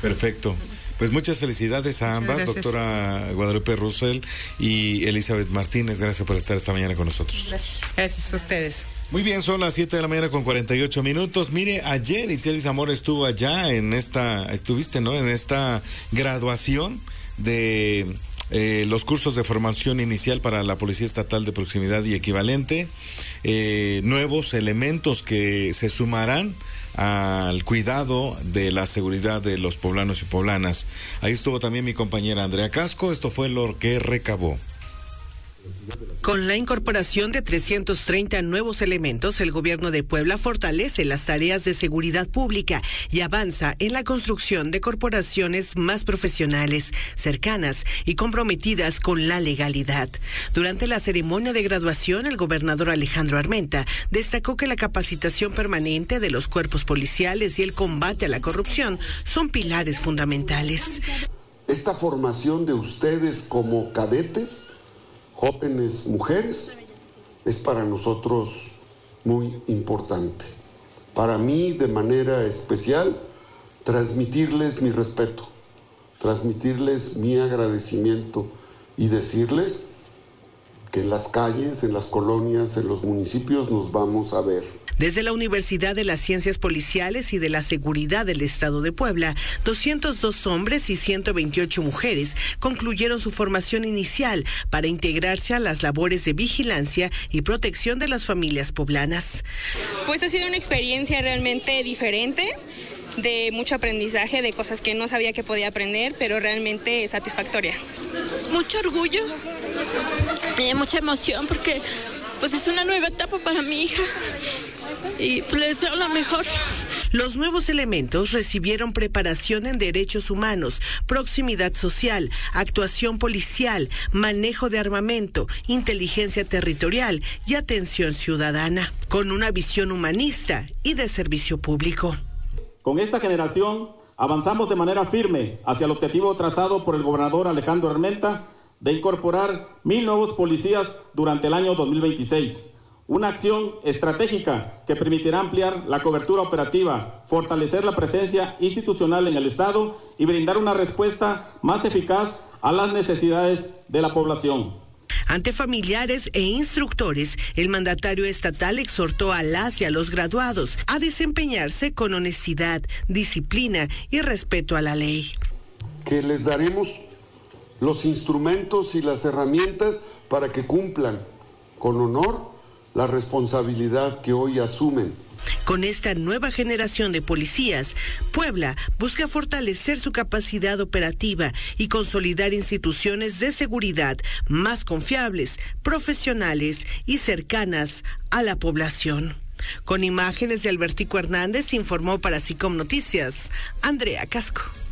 Perfecto. Pues muchas felicidades a ambas, doctora Guadalupe Russell y Elizabeth Martínez. Gracias por estar esta mañana con nosotros. Gracias a ustedes. Muy bien, son las 7 de la mañana con 48 minutos. Mire, ayer Itziel Zamora estuvo allá estuviste, ¿no? En esta graduación de los cursos de formación inicial para la Policía Estatal de Proximidad y Equivalente, nuevos elementos que se sumarán al cuidado de la seguridad de los poblanos y poblanas. Ahí estuvo también mi compañera Andrea Casco. Esto fue lo que recabó. Con la incorporación de 330 nuevos elementos, el gobierno de Puebla fortalece las tareas de seguridad pública y avanza en la construcción de corporaciones más profesionales, cercanas y comprometidas con la legalidad. Durante la ceremonia de graduación, el gobernador Alejandro Armenta destacó que la capacitación permanente de los cuerpos policiales y el combate a la corrupción son pilares fundamentales. Esta formación de ustedes como cadetes, jóvenes mujeres, es para nosotros muy importante. Para mí, de manera especial, transmitirles mi respeto, transmitirles mi agradecimiento y decirles que en las calles, en las colonias, en los municipios nos vamos a ver. Desde la Universidad de las Ciencias Policiales y de la Seguridad del Estado de Puebla, 202 hombres y 128 mujeres concluyeron su formación inicial para integrarse a las labores de vigilancia y protección de las familias poblanas. Pues ha sido una experiencia realmente diferente, de mucho aprendizaje, de cosas que no sabía que podía aprender, pero realmente satisfactoria. Mucho orgullo y mucha emoción porque pues es una nueva etapa para mi hija y le deseo lo mejor. Los nuevos elementos recibieron preparación en derechos humanos, proximidad social, actuación policial, manejo de armamento, inteligencia territorial y atención ciudadana, con una visión humanista y de servicio público. Con esta generación avanzamos de manera firme hacia el objetivo trazado por el gobernador Alejandro Armenta de incorporar 1,000 nuevos policías durante el año 2026. Una acción estratégica que permitirá ampliar la cobertura operativa, fortalecer la presencia institucional en el Estado y brindar una respuesta más eficaz a las necesidades de la población. Ante familiares e instructores, el mandatario estatal exhortó a las y a los graduados a desempeñarse con honestidad, disciplina y respeto a la ley. Que les daremos los instrumentos y las herramientas para que cumplan con honor la responsabilidad que hoy asumen. Con esta nueva generación de policías, Puebla busca fortalecer su capacidad operativa y consolidar instituciones de seguridad más confiables, profesionales y cercanas a la población. Con imágenes de Albertico Hernández, informó para SICOM Noticias, Andrea Casco.